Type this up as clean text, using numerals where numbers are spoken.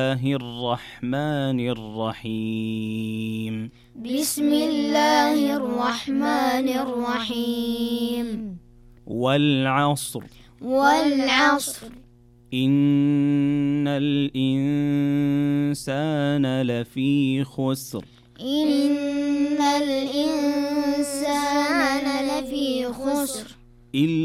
الرحمن الرحيم بسم الله الرحمن الرحيم والعصر إن الإنسان لفي خسر إن الإنسان لفي خسر